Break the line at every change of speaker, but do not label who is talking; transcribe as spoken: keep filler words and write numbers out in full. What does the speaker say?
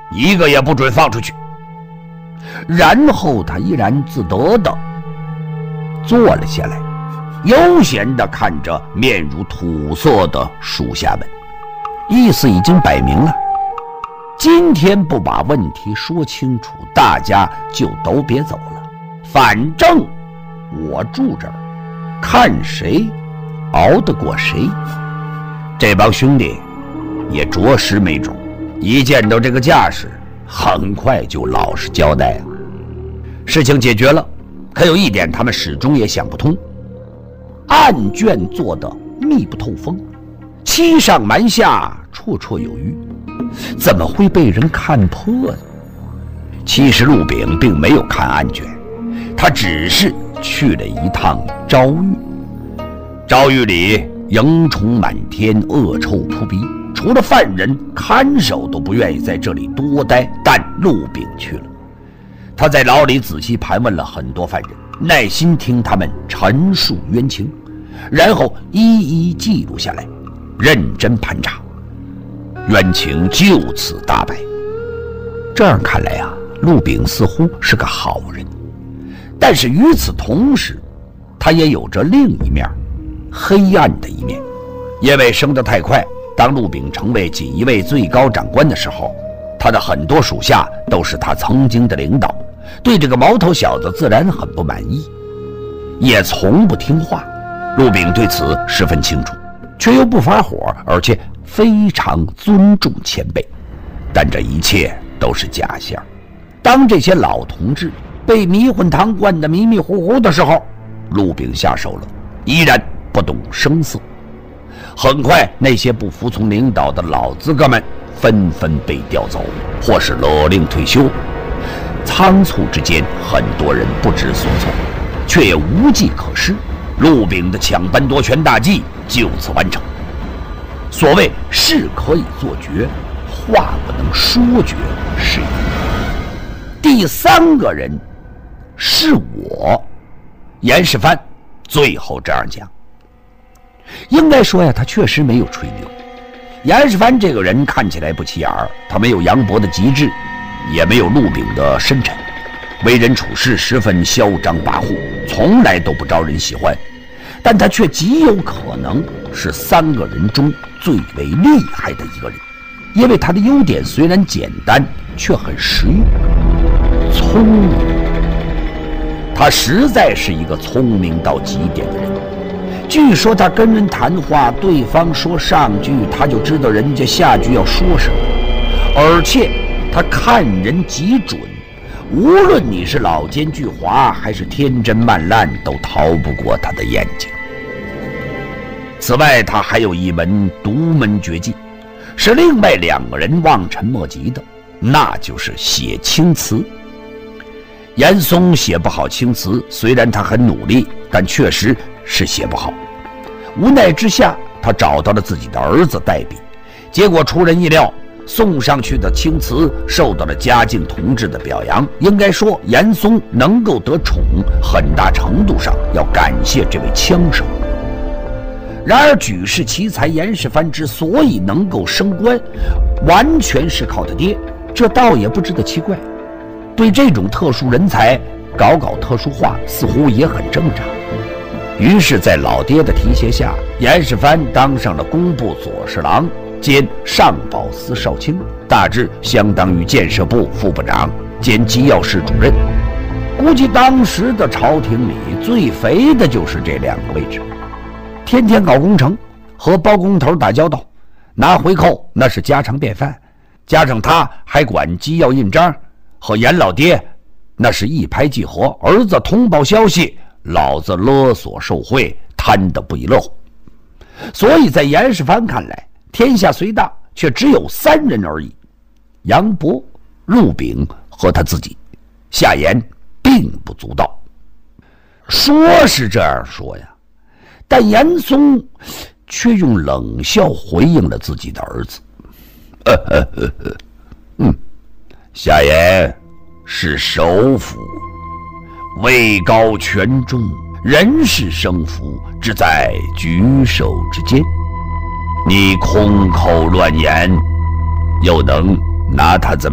一个也不准放出去。然后他怡然自得地坐了下来，悠闲地看着面如土色的属下们，意思已经摆明了，今天不把问题说清楚，大家就都别走了，反正我住这儿，看谁熬得过谁。这帮兄弟也着实没种，一见到这个架势，很快就老实交代啊。事情解决了，可有一点他们始终也想不通，案卷做得密不透风，欺上瞒下，绰绰有余，怎么会被人看破呢？其实陆炳并没有看案卷，他只是去了一趟昭狱。昭狱里蝇虫满天，恶臭扑鼻，除了犯人，看守都不愿意在这里多待，但陆炳去了。他在牢里仔细盘问了很多犯人，耐心听他们陈述冤情，然后一一记录下来，认真盘查，冤情就此大白。这样看来啊，陆炳似乎是个好人，但是与此同时，他也有着另一面，黑暗的一面。因为升得太快，当陆炳成为锦衣卫最高长官的时候，他的很多属下都是他曾经的领导，对这个毛头小子自然很不满意，也从不听话。陆炳对此十分清楚，却又不发火，而且非常尊重前辈。但这一切都是假象。当这些老同志被迷魂汤灌得迷迷糊糊的时候，陆炳下手了，依然不动声色。很快，那些不服从领导的老资格们纷纷被调走，或是勒令退休。仓促之间，很多人不知所措，却也无计可施。陆炳的抢班夺权大计就此完成。所谓事可以做绝，话不能说绝，是一。第三个人是我，严世蕃最后这样讲。应该说呀，他确实没有吹牛。严世蕃这个人看起来不起眼儿，他没有杨博的极致，也没有陆炳的深沉，为人处事十分嚣张跋扈，从来都不招人喜欢。但他却极有可能是三个人中最为厉害的一个人，因为他的优点虽然简单，却很实用。聪明，他实在是一个聪明到极点的人。据说他跟人谈话，对方说上句，他就知道人家下句要说什么，而且他看人极准，无论你是老奸巨猾还是天真慢烂，都逃不过他的眼睛。此外，他还有一门独门绝技，是另外两个人望尘莫及的，那就是写青词。严嵩写不好青词，虽然他很努力，但确实是写不好。无奈之下，他找到了自己的儿子代笔，结果出人意料，送上去的青词受到了嘉靖同志的表扬。应该说，严嵩能够得宠，很大程度上要感谢这位枪手。然而举世奇才严世蕃之所以能够升官，完全是靠他爹，这倒也不值得奇怪。对这种特殊人才搞搞特殊化，似乎也很正常。于是在老爹的提携下，严世蕃当上了工部左侍郎兼上保司少卿，大致相当于建设部副部长兼机要室主任。估计当时的朝廷里最肥的就是这两个位置，天天搞工程，和包工头打交道，拿回扣那是家常便饭。加上他还管机要印章，和严老爹那是一拍即合，儿子通报消息，老子勒索受贿，贪得不亦乐乎。所以在严世蕃看来，天下虽大，却只有三人而已：杨博、陆炳和他自己。下言并不足道。说是这样说呀，但严嵩却用冷笑回应了自己的儿子。呵呵呵呵嗯，夏言是首辅，位高权重，人事生福，只在举手之间。你空口乱言，又能拿他怎么